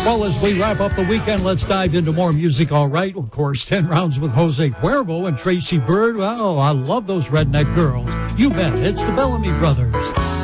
Well, as we wrap up the weekend, let's dive into more music, all right? Of course, 10 rounds with Jose Cuervo and Tracy Byrd. Well, I love those redneck girls. You bet. It's the Bellamy Brothers.